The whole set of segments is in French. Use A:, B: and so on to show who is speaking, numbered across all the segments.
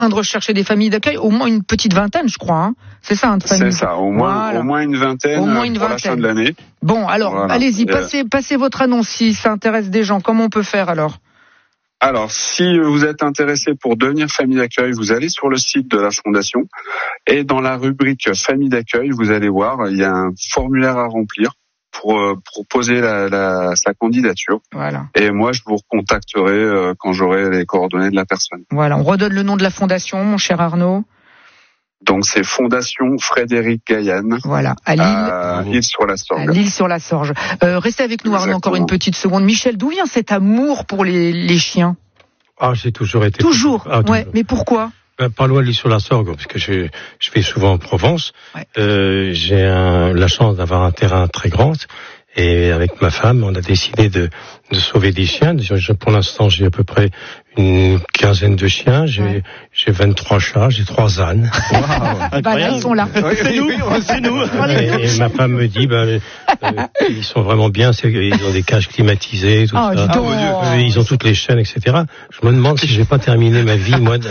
A: de rechercher des familles d'accueil, au moins une petite vingtaine, je crois. Hein. C'est ça, de familles.
B: C'est ça, au moins une vingtaine pour la fin de l'année.
A: Bon, alors, allez-y, passez votre annonce si ça intéresse des gens. Comment on peut faire alors ?
B: Alors, si vous êtes intéressé pour devenir famille d'accueil, vous allez sur le site de la Fondation et dans la rubrique famille d'accueil, vous allez voir, il y a un formulaire à remplir pour poser sa candidature. Voilà. Et moi, je vous recontacterai quand j'aurai les coordonnées de la personne.
A: Voilà, on redonne le nom de la Fondation, mon cher Arnaud.
B: Donc c'est Fondation Frédéric Gaillan.
A: Voilà, à
B: L'Île-sur-la-Sorge.
A: À l'Île-sur-la-Sorge. Restez avec nous, Arnaud, encore une petite seconde. Michel, d'où vient cet amour pour les chiens ?
C: Ah, j'ai toujours été.
A: Toujours. Ouais, mais pourquoi ?
C: Pas loin de l'Île-sur-la-Sorge, parce que je vais souvent en Provence. Ouais. J'ai la chance d'avoir un terrain très grand. Et avec ma femme, on a décidé de sauver des chiens. Pour l'instant, j'ai à peu près une quinzaine de chiens. J'ai 23 chats, j'ai 3 ânes.
A: Wow, là, ils sont là.
D: C'est nous.
C: Et ma femme me dit, ils sont vraiment bien. Ils ont des cages climatisées, tout ça. Ils ont toutes les chaînes, etc. Je me demande si je vais pas terminer ma vie, moi,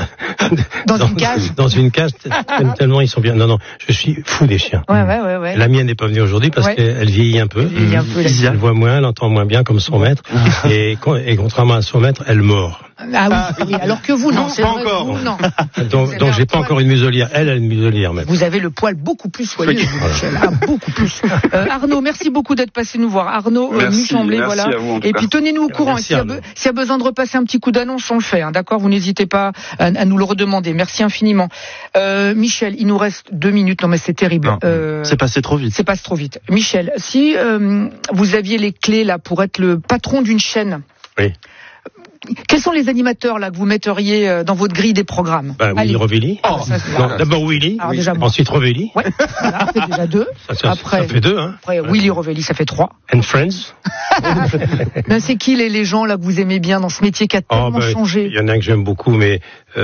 C: dans une cage, tellement ils sont bien. Non, je suis fou des chiens.
A: Ouais.
C: La mienne n'est pas venue aujourd'hui parce qu'elle vieillit un peu. Elle voit moins, elle entend moins bien comme son maître. Et contrairement à son maître, elle mord.
A: Ah oui, alors que vous, non, c'est
D: pas
A: vrai,
D: encore.
A: Vous, non.
C: Donc j'ai pas encore une muselière. Elle a une muselière même.
A: Vous avez le poil beaucoup plus soyeux, Michel. Beaucoup plus. Arnaud, merci beaucoup d'être passé nous voir. Arnaud Muchamblé, voilà. Et puis tenez-nous au courant. S'il y a besoin de repasser un petit coup d'annonce, on le fait. Hein, d'accord ? Vous n'hésitez pas à nous le redemander. Merci infiniment. Michel, il nous reste 2 minutes. Non mais c'est terrible.
D: C'est passé trop vite.
A: C'est passé trop vite. Michel, si vous aviez les clés là pour être le patron d'une chaîne.
C: Oui.
A: Quels sont les animateurs là que vous metteriez dans votre grille des programmes ?
C: Willy Rovelli. D'abord Willy, ensuite Rovelli.
A: Ouais, voilà, ça fait déjà 2.
C: Ça fait 2. Hein.
A: Après Willy Rovelli, ça fait 3.
C: And Friends.
A: C'est qui les gens là que vous aimez bien dans ce métier qui a tellement changé ?
C: Il y en a un que j'aime beaucoup, mais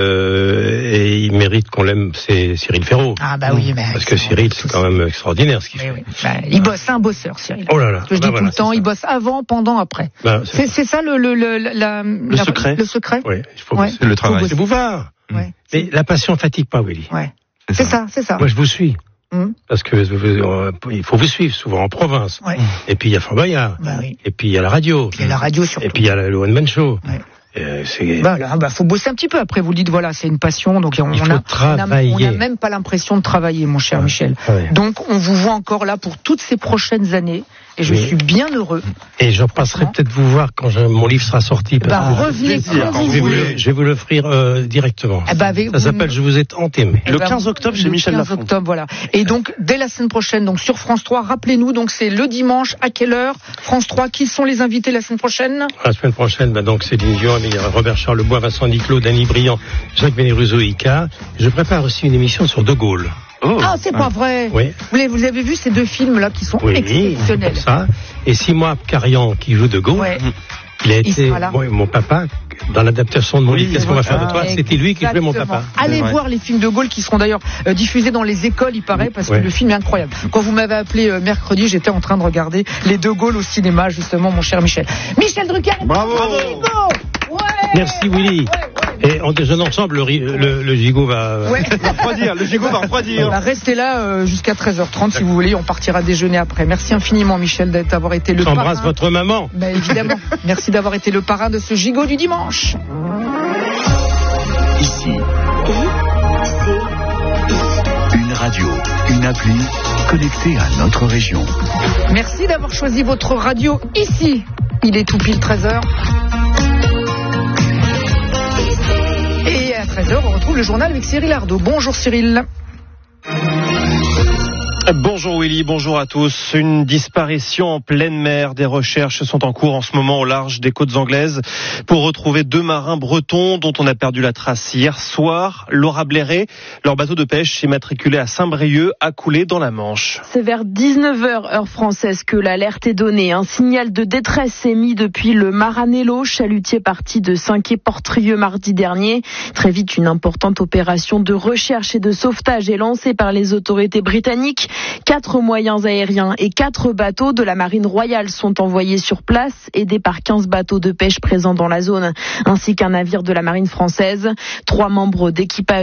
C: et il mérite qu'on l'aime, c'est Cyril Ferraud.
A: Ah bah oui, mais
C: parce que Cyril, c'est quand même extraordinaire ce qu'il fait.
A: Oui. Il bosse, c'est un bosseur, Cyril.
C: Oh là là.
A: Je dis tout le temps, il bosse avant, pendant, après. C'est ça
D: le secret.
A: Le secret.
C: Oui, c'est le travail. C'est Bouvard.
A: Ouais.
C: Mais la passion fatigue pas, Willy.
A: Ouais. C'est ça.
C: Moi, je vous suis. Parce que il faut vous suivre souvent en province. Ouais. Et puis il y a Fort Boyard. Et puis il y a la radio.
A: Il y a la radio surtout.
C: Et puis il y a le One Man Show. Ouais.
A: Faut bosser un petit peu. Après, vous dites c'est une passion, donc on n'a même pas l'impression de travailler, mon cher Michel. Ouais. Donc on vous voit encore là pour toutes ces prochaines années. Et je suis bien heureux.
C: Et j'en passerai peut-être vous voir quand mon livre sera sorti.
A: Revenez quand vous voulez.
C: Je vais vous l'offrir directement. Ça s'appelle Je vous ai tant aimé.
D: Le 15 octobre chez Michel Lafon.
A: 15 octobre, voilà. Et donc, dès la semaine prochaine, donc sur France 3, rappelez-nous, donc c'est le dimanche, à quelle heure ? France 3, qui sont les invités la semaine prochaine ?
C: La semaine prochaine, donc Céline Dion, il y a Robert Charlebois, Vincent Niclot, Danny Briand, Jacques Vénéruso, Ika. Je prépare aussi une émission sur De Gaulle.
A: C'est pas vrai.
C: Oui.
A: Vous avez vu ces 2 films là qui sont exceptionnels.
C: Ça. Et Simon Abkarian qui joue De Gaulle. Ouais. Il a été mon papa dans l'adaptation de mon livre. Qu'est-ce qu'on va faire de toi ? C'était lui qui jouait mon papa.
A: Allez voir les films de Gaulle qui seront d'ailleurs diffusés dans les écoles, il paraît, parce que le film est incroyable. Quand vous m'avez appelé mercredi, j'étais en train de regarder les De Gaulle au cinéma, justement, mon cher Michel. Michel Drucker.
D: Bravo.
C: Merci Willy. Et en déjeunant ensemble, le gigot va
D: refroidir. Le gigot va refroidir.
A: Restez là jusqu'à 13h30 si vous voulez. On partira déjeuner après. Merci infiniment, Michel, d'avoir été le parrain.
C: J'embrasse votre maman.
A: Évidemment. Merci d'avoir été le parrain de ce gigot du dimanche.
E: Ici. Une radio, une appli connectée à notre région.
A: Merci d'avoir choisi votre radio ici. Il est tout pile 13h. Et à 13h, on retrouve le journal avec Cyril Ardo. Bonjour Cyril.
F: Bonjour Willy, bonjour à tous. Une disparition en pleine mer. Des recherches sont en cours en ce moment au large des côtes anglaises pour retrouver 2 marins bretons dont on a perdu la trace hier soir. Laura Blairet, leur bateau de pêche immatriculé à Saint-Brieuc a coulé dans la Manche.
G: C'est vers 19h heure française que l'alerte est donnée. Un signal de détresse émis depuis le Maranello, chalutier parti de Saint-Quay-Portrieux mardi dernier. Très vite, une importante opération de recherche et de sauvetage est lancée par les autorités britanniques. 4 moyens aériens et 4 bateaux de la Marine Royale sont envoyés sur place, aidés par 15 bateaux de pêche présents dans la zone, ainsi qu'un navire de la Marine française. 3 membres d'équipage